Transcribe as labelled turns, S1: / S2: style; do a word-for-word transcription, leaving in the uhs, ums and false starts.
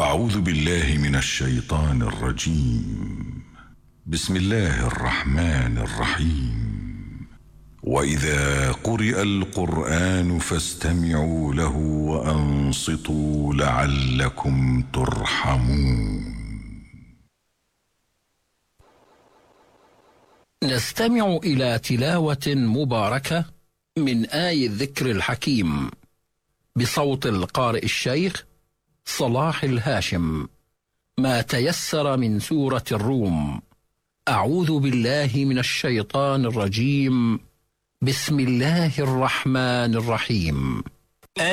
S1: أعوذ بالله من الشيطان الرجيم. بسم الله الرحمن الرحيم. وإذا قرئ القرآن فاستمعوا له وأنصتوا لعلكم ترحمون.
S2: نستمع إلى تلاوة مباركة من آي الذكر الحكيم بصوت القارئ الشيخ صلاح الهاشم. ما تيسر من سورة الروم. أعوذ بالله من الشيطان الرجيم. بسم الله الرحمن الرحيم.